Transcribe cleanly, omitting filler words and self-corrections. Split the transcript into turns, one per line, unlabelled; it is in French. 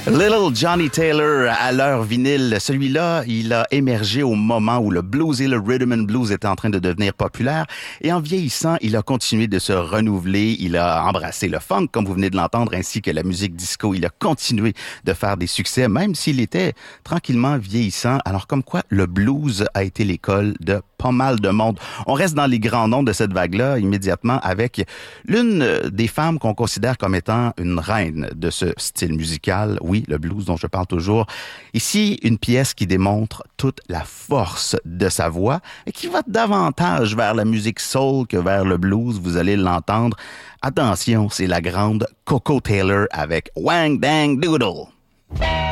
Little Johnny Taylor à l'heure vinyle. Celui-là, il a émergé au moment où le blues et le rhythm and blues étaient en train de devenir populaires. Et en vieillissant, il a continué de se renouveler. Il a embrassé le funk, comme vous venez de l'entendre, ainsi que la musique disco. Il a continué de faire des succès, même s'il était tranquillement vieillissant. Alors, comme quoi, le blues a été l'école de pas mal de monde. On reste dans les grands noms de cette vague-là, immédiatement, avec l'une des femmes qu'on considère comme étant une reine de ce style musical. Oui, le blues dont je parle toujours. Ici, une pièce qui démontre toute la force de sa voix et qui va davantage vers la musique soul que vers le blues. Vous allez l'entendre. Attention, c'est la grande Coco Taylor avec Wang Dang Doodle.